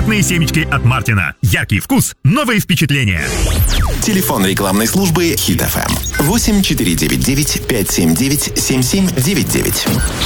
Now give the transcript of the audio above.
Ароматные семечки от Мартина. Яркий вкус, новые впечатления. Телефон рекламной службы Hit FM 8499 579 7799.